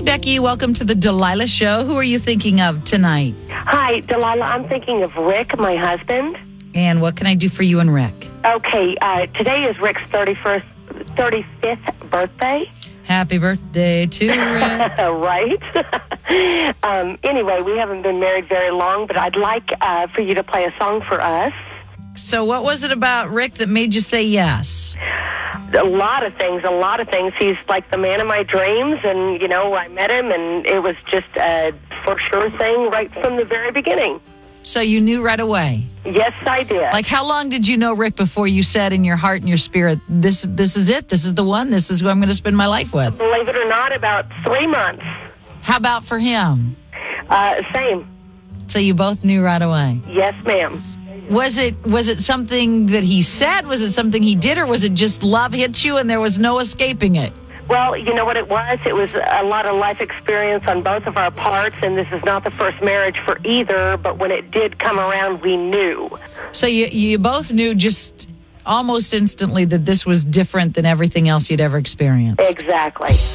Becky. Welcome to the Delilah Show. Who are you thinking of tonight? Hi, Delilah. I'm thinking of Rick, my husband. And what can I do for you and Rick? Okay, today is Rick's 35th birthday. Happy birthday to Rick. Right? Anyway, we haven't been married very long, but I'd like for you to play a song for us. So what was it about Rick that made you say yes? A lot of things. He's like the man of my dreams, and, you know, I met him, and it was just a for sure thing right from the very beginning. So you knew right away? Yes, I did. Like, how long did you know Rick before you said in your heart and your spirit, this is it, this is the one, this is who I'm going to spend my life with? Believe it or not, about 3 months. How about for him? Same. So you both knew right away? Yes, ma'am. Was it something that he said? Was it something he did? Or was it just love hit you and there was no escaping it? Well, you know what it was? It was a lot of life experience on both of our parts, and this is not the first marriage for either, but when it did come around, we knew. So you both knew just almost instantly that this was different than everything else you'd ever experienced? Exactly.